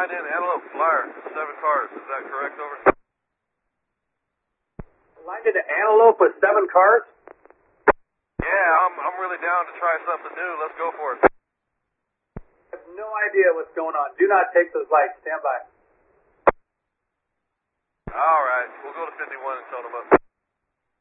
line in Antelope Flyer, 7 cars. Is that correct, over? Lined into Antelope with 7 cars? Yeah, I'm really down to try something new. Let's go for it. I have no idea what's going on. Do not take those lights. Stand by. All right, we'll go to 51 and tell them up.